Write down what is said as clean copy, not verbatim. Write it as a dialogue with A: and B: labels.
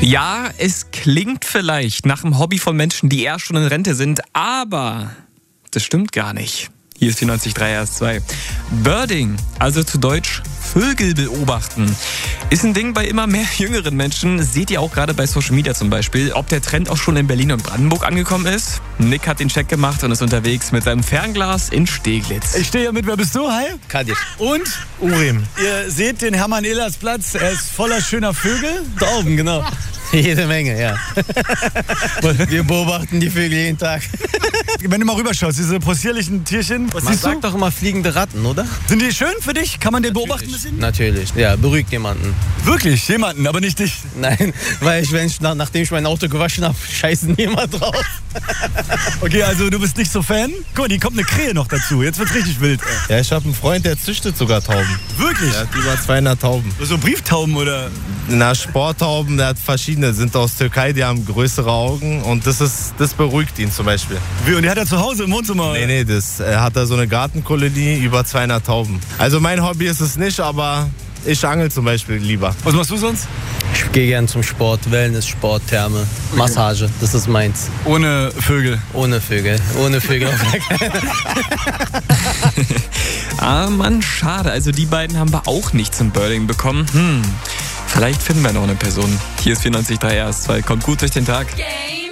A: Ja, es klingt vielleicht nach einem Hobby von Menschen, die eher schon in Rente sind, aber das stimmt gar nicht. Hier ist 94.3 RS2. Birding, also zu Deutsch Vögel beobachten, ist ein Ding bei immer mehr jüngeren Menschen. Seht ihr auch gerade bei Social Media zum Beispiel. Ob der Trend auch schon in Berlin und Brandenburg angekommen ist? Nick hat den Check gemacht und ist unterwegs mit seinem Fernglas in Steglitz.
B: Ich stehe hier mit, wer bist du? Hi.
C: Kadir.
B: Und?
C: Urim.
B: Ihr seht den Hermann Ehlers Platz, er ist voller schöner Vögel.
C: Tauben, genau. Jede Menge, ja. Wir beobachten die Vögel jeden Tag.
B: Wenn du mal rüberschaust, diese possierlichen Tierchen, was
C: Man
B: siehst du?
C: sagt doch immer fliegende Ratten, oder?
B: Sind die schön für dich? Kann man den beobachten ein bisschen?
C: Natürlich, ja, beruhigt jemanden.
B: Wirklich? Jemanden, aber nicht dich.
C: Nein, weil nachdem ich mein Auto gewaschen habe, scheißt niemand drauf.
B: Okay, also du bist nicht so Fan? Guck mal, hier kommt eine Krähe noch dazu. Jetzt wird's richtig wild.
D: Ja, ich habe einen Freund, der züchtet sogar Tauben.
B: Wirklich?
D: Der hat über 200 Tauben.
B: So Brieftauben oder?
D: Na, Sporttauben, der hat verschiedene, sind aus Türkei, die haben größere Augen und das beruhigt ihn zum Beispiel.
B: Wie, und die hat er zu Hause im Wohnzimmer?
D: Nee, er hat da so eine Gartenkolonie, über 200 Tauben. Also mein Hobby ist es nicht, aber ich angel zum Beispiel lieber.
B: Was machst du sonst?
C: Ich gehe gern zum Sport, Wellness, Sport, Therme, Massage, das ist meins.
B: Ohne Vögel?
C: Ohne Vögel, ohne Vögel.
A: Ah Mann, schade. Also die beiden haben wir auch nicht zum Birding bekommen. Vielleicht finden wir noch eine Person. Hier ist 94.3 RS2. Kommt gut durch den Tag.